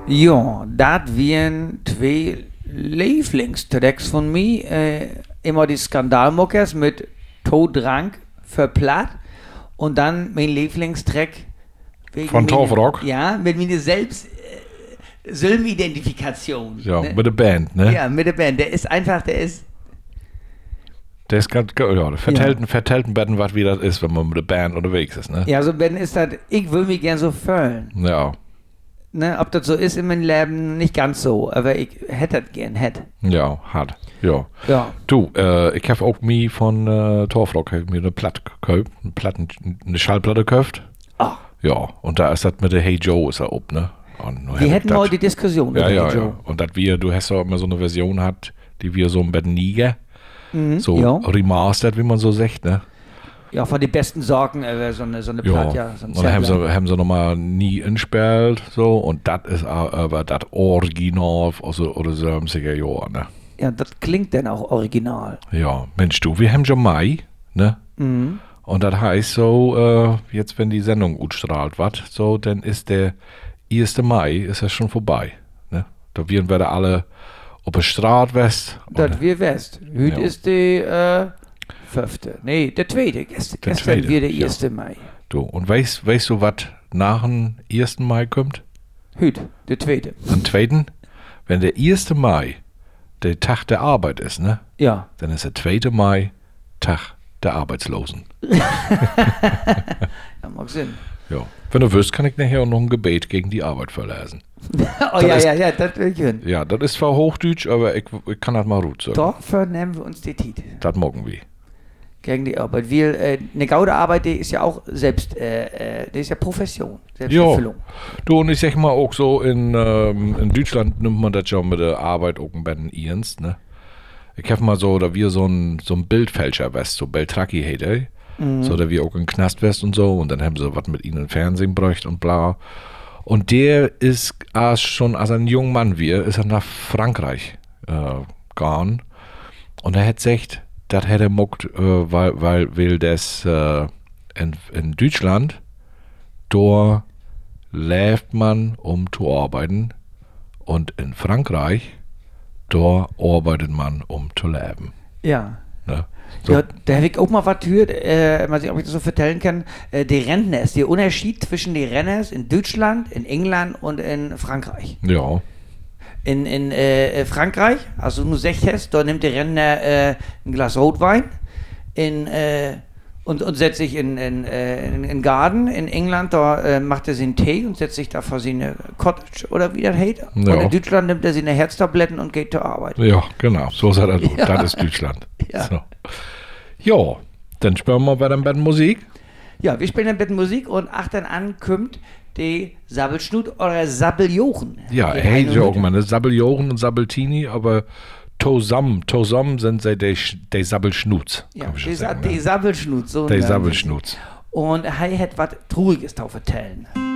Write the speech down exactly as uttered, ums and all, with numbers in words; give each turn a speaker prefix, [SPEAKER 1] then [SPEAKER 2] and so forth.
[SPEAKER 1] Ja, das wären zwei Lieblingstracks von mir. Äh, immer die Skandalmuckers mit Todrank für Platt und dann mein Lieblingstrack
[SPEAKER 2] von Torfrock?
[SPEAKER 1] Ja, mit meiner selbst äh, Selbstidentifikation.
[SPEAKER 2] Ja,
[SPEAKER 1] ne?
[SPEAKER 2] mit der Band, ne?
[SPEAKER 1] Ja, mit der Band. Der ist einfach, der ist
[SPEAKER 2] Der ist ganz, ja, der vertellt, ja. vertellt ein Betten, was wie das ist, wenn man mit der Band unterwegs ist, ne?
[SPEAKER 1] Ja, so Ben ist das, ich will mich gern so fühlen.
[SPEAKER 2] Ja.
[SPEAKER 1] Ne, ob das so ist in meinem Leben, nicht ganz so, aber ich hätte das gern, hätte.
[SPEAKER 2] Ja, hat. Ja.
[SPEAKER 1] Ja.
[SPEAKER 2] Du, äh, ich habe auch mir von äh, Torfrock mir eine Platte gekauft, eine, Platten, eine Schallplatte gekauft.
[SPEAKER 1] Ah.
[SPEAKER 2] Ja, und da ist das mit der Hey Joe ist er ob, ne? Und
[SPEAKER 1] wir hätten heute die Diskussion
[SPEAKER 2] ja,
[SPEAKER 1] mit
[SPEAKER 2] ja,
[SPEAKER 1] Hey Joe.
[SPEAKER 2] Ja. Und dass wir, du hast ja immer so eine Version hat, die wir so im Bett niege.
[SPEAKER 1] Mhm,
[SPEAKER 2] so
[SPEAKER 1] ja.
[SPEAKER 2] remastered, wie man so sagt, ne?
[SPEAKER 1] Ja, von den besten Sorgen, äh, so eine, so eine
[SPEAKER 2] Ja.
[SPEAKER 1] Platte, ja. So ein
[SPEAKER 2] und dann haben sie, haben sie nochmal nie inspielt, so, und das ist aber das Original aus den siebziger Jahren, ne?
[SPEAKER 1] Ja, das klingt dann auch original.
[SPEAKER 2] Ja, Mensch, du, wir haben schon Mai, ne?
[SPEAKER 1] Mhm.
[SPEAKER 2] Und das heißt so, äh, jetzt, wenn die Sendung ausstrahlt, was, so, dann ist der erste Mai, ist ja schon vorbei, ne? Da werden wir da alle auf der Straße West.
[SPEAKER 1] Das wir West. Heute
[SPEAKER 2] ja.
[SPEAKER 1] ist der, äh, fünfte. Nee, der zweite. Gest,
[SPEAKER 2] der
[SPEAKER 1] gestern
[SPEAKER 2] zweite,
[SPEAKER 1] wird der erste
[SPEAKER 2] ja.
[SPEAKER 1] Mai.
[SPEAKER 2] Du, und weißt, weißt du, was nach dem ersten Mai kommt?
[SPEAKER 1] Heute, der zweite.
[SPEAKER 2] Am zweiten Wenn der erste Mai der Tag der Arbeit ist, ne?
[SPEAKER 1] Ja.
[SPEAKER 2] Dann ist der zweite Mai Tag der Arbeitslosen.
[SPEAKER 1] Ja, mag Sinn.
[SPEAKER 2] Ja. Wenn du willst, kann ich nachher auch noch ein Gebet gegen die Arbeit verlesen.
[SPEAKER 1] oh ja, ist, ja, ja, das will ich hören.
[SPEAKER 2] Ja, das ist zwar Hochdeutsch, aber ich, ich kann das mal gut sagen.
[SPEAKER 1] Dafür nehmen wir uns die Titel.
[SPEAKER 2] Das morgen wir.
[SPEAKER 1] Gegen die Arbeit. Weil äh, eine gute Arbeit, die ist ja auch selbst, äh, äh, die ist ja Profession, Selbsterfüllung.
[SPEAKER 2] Ja. Du, und ich sag mal auch so, in, ähm, in Deutschland nimmt man das schon mit der Arbeit auch ein bisschen ernst, ne? Ich hab mal so, da wir so ein, so ein Bildfälscher west, so Beltracchi hätte, mhm. so, da wir auch in Knast west und so, und dann haben sie was mit ihnen im Fernsehen bräucht und bla. Und der ist als schon als ein junger Mann wie, ist er nach Frankreich äh, gegangen. Und er hat gesagt, das hätte er muckt, äh, weil, weil, weil das äh, in, in Deutschland, da lebt man, um zu arbeiten. Und in Frankreich, da arbeitet man, um zu leben.
[SPEAKER 1] Ja.
[SPEAKER 2] Ne? So.
[SPEAKER 1] Ja, da habe ich auch mal was gehört, äh, mal sehen, ob ich das so vertellen kann. Äh, die Rentners, der Unterschied zwischen den Rentners in Deutschland, in England und in Frankreich.
[SPEAKER 2] Ja.
[SPEAKER 1] In, in äh, Frankreich, also nur sechzig, da nimmt der Rentner äh, ein Glas Rotwein in, äh, und, und setzt sich in den in, in, in Garten. In England, da äh, macht er seinen Tee und setzt sich da vor seine Cottage oder wie das heißt. Ja. Und in Deutschland nimmt er seine Herztabletten und geht zur Arbeit.
[SPEAKER 2] Ja, genau, so sagt er.
[SPEAKER 1] Ja.
[SPEAKER 2] Das ist Deutschland.
[SPEAKER 1] Ja.
[SPEAKER 2] So. Ja, dann spielen wir bei der Band Musik.
[SPEAKER 1] Ja, wir spielen ein bisschen Musik und achtern an kommt die Sabbelschnut oder Sabbeljochen.
[SPEAKER 2] Ja,
[SPEAKER 1] Die
[SPEAKER 2] hey,
[SPEAKER 1] eine
[SPEAKER 2] so,
[SPEAKER 1] Hütte.
[SPEAKER 2] man, das Sabbeljochen und Sabbeltini, aber zusammen, zusammen sind sie der, der Sabbelschnutz.
[SPEAKER 1] Ja,
[SPEAKER 2] kann ich
[SPEAKER 1] die,
[SPEAKER 2] schon sagen,
[SPEAKER 1] die
[SPEAKER 2] ne?
[SPEAKER 1] Sabbelschnut. So
[SPEAKER 2] Der
[SPEAKER 1] nennen sie.
[SPEAKER 2] Sabbelschnutz.
[SPEAKER 1] Und er hat was Trauriges zu erzählen.